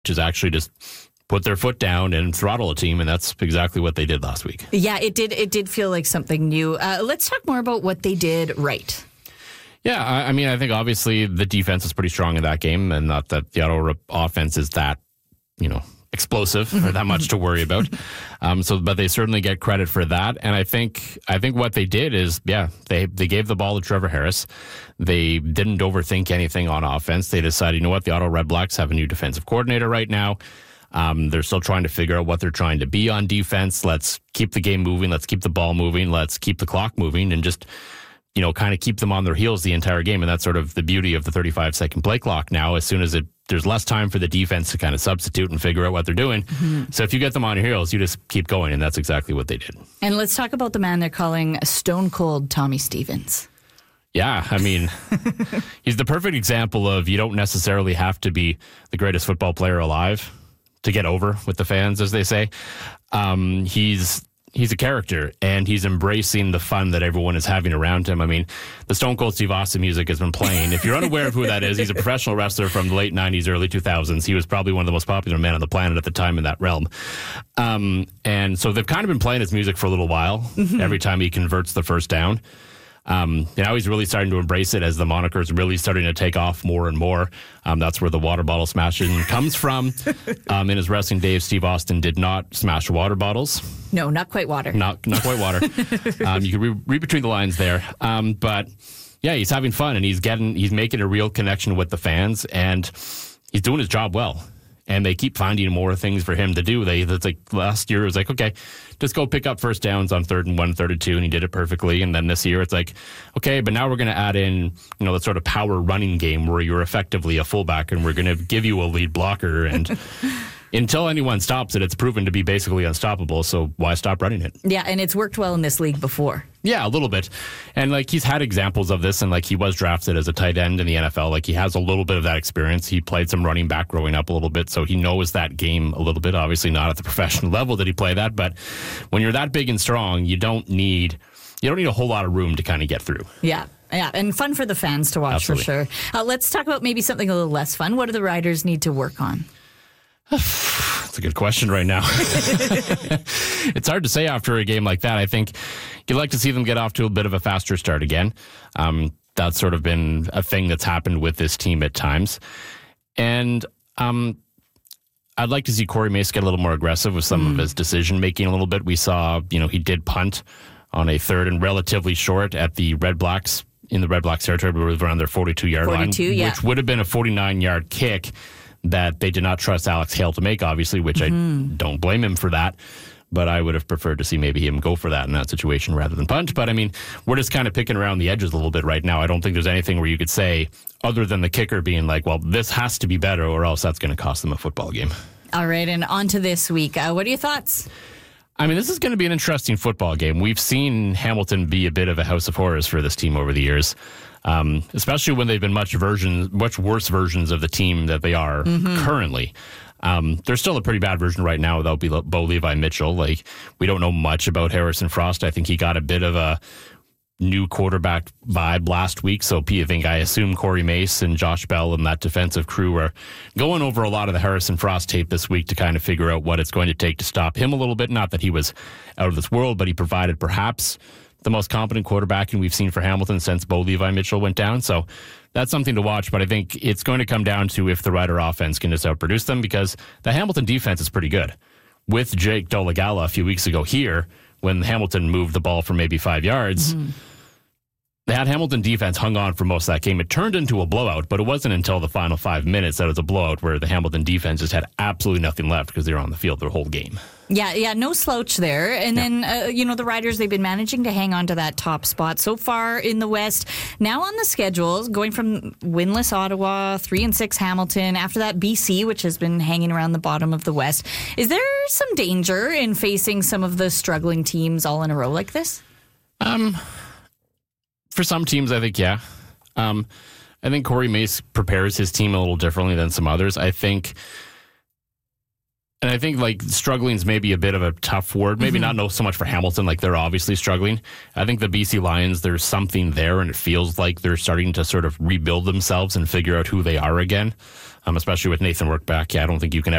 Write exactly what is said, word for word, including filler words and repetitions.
is actually just put their foot down and throttle a team, and that's exactly what they did last week. Yeah, it did. It did feel like something new. Uh, let's talk more about what they did right. Yeah, I, I mean, I think obviously the defense is pretty strong in that game, and not that the Ottawa offense is that, you know, explosive or that much to worry about. Um, so, but they certainly get credit for that. And I think, I think what they did is, yeah, they, they gave the ball to Trevor Harris. They didn't overthink anything on offense. They decided, you know what, the Ottawa Red Blacks have a new defensive coordinator right now. Um, they're still trying to figure out what they're trying to be on defense. Let's keep the game moving. Let's keep the ball moving. Let's keep the clock moving and just, you know, kind of keep them on their heels the entire game. And that's sort of the beauty of the thirty-five second play clock now. As soon as it, there's less time for the defense to kind of substitute and figure out what they're doing. Mm-hmm. So if you get them on your heels, you just keep going. And that's exactly what they did. And let's talk about the man they're calling Stone Cold Tommy Stevens. Yeah, I mean, he's the perfect example of you don't necessarily have to be the greatest football player alive to get over with the fans, as they say. Um, he's he's a character, and he's embracing the fun that everyone is having around him. I mean, the Stone Cold Steve Austin music has been playing. If you're unaware of who that is, he's a professional wrestler from the late nineties, early two thousands. He was probably one of the most popular men on the planet at the time in that realm. Um, and so they've kind of been playing his music for a little while, mm-hmm. every time he converts the first down. Um, now he's really starting to embrace it as the moniker is really starting to take off more and more. Um, that's where the water bottle smashing comes from. Um, in his wrestling days, Steve Austin did not smash water bottles. No, not quite water. Not not quite water. um, you can re- read between the lines there. Um, but yeah, he's having fun and he's getting he's making a real connection with the fans, and he's doing his job well. And they keep finding more things for him to do. They it's like last year it was like, okay, just go pick up first downs on third and one, third and two, and he did it perfectly. And then this year it's like, okay, but now we're going to add in, you know, the sort of power running game where you're effectively a fullback, and we're going to give you a lead blocker. And until anyone stops it, it's proven to be basically unstoppable. So why stop running it? Yeah, and it's worked well in this league before. Yeah, a little bit. And like he's had examples of this, and like he was drafted as a tight end in the N F L. Like he has a little bit of that experience. He played some running back growing up a little bit, so he knows that game a little bit. Obviously not at the professional level that he played that, but when you're that big and strong, you don't need you don't need a whole lot of room to kind of get through. Yeah. Yeah, and fun for the fans to watch. Absolutely. For sure. Uh, let's talk about maybe something a little less fun. What do the Riders need to work on? That's a good question right now. It's hard to say after a game like that. I think you'd like to see them get off to a bit of a faster start again. Um, that's sort of been a thing that's happened with this team at times. And um, I'd like to see Corey Mace get a little more aggressive with some mm. of his decision-making a little bit. We saw, you know, he did punt on a third and relatively short at the Red Blacks, in the Red Blacks territory, but it was around their forty-two-yard line, yeah. which would have been a forty-nine-yard kick that they did not trust Alex Hale to make, obviously, which mm-hmm. I don't blame him for that. But I would have preferred to see maybe him go for that in that situation rather than punt. But, I mean, we're just kind of picking around the edges a little bit right now. I don't think there's anything where you could say, other than the kicker being like, well, this has to be better or else that's going to cost them a football game. All right, and on to this week. Uh, what are your thoughts? I mean, this is going to be an interesting football game. We've seen Hamilton be a bit of a house of horrors for this team over the years. Um, especially when they've been much versions, much worse versions of the team that they are mm-hmm. currently. Um, they're still a pretty bad version right now without Bo Levi Mitchell. Like, we don't know much about Harrison Frost. I think he got a bit of a new quarterback vibe last week. So I think I assume Corey Mace and Josh Bell and that defensive crew are going over a lot of the Harrison Frost tape this week to kind of figure out what it's going to take to stop him a little bit. Not that he was out of this world, but he provided perhaps the most competent quarterbacking we've seen for Hamilton since Bo Levi Mitchell went down. So that's something to watch, but I think it's going to come down to if the Rider offense can just outproduce them, because the Hamilton defense is pretty good. With Jake Dolegala a few weeks ago here, when Hamilton moved the ball for maybe five yards, mm-hmm. that Hamilton defense hung on for most of that game. It turned into a blowout, but it wasn't until the final five minutes that it was a blowout where the Hamilton defense just had absolutely nothing left because they were on the field their whole game. Yeah, yeah, no slouch there. And yeah. then, uh, you know, the Riders, they've been managing to hang on to that top spot so far in the West. Now on the schedule, going from winless Ottawa, three and six Hamilton, after that B C, which has been hanging around the bottom of the West. Is there some danger in facing some of the struggling teams all in a row like this? Um, for some teams, I think, yeah. Um, I think Corey Mace prepares his team a little differently than some others. I think... And I think, like, struggling is maybe a bit of a tough word. Maybe mm-hmm. not no so much for Hamilton, like they're obviously struggling. I think the B C Lions, there's something there, and it feels like they're starting to sort of rebuild themselves and figure out who they are again. um, especially with Nathan Work back. Yeah, I don't think you can ever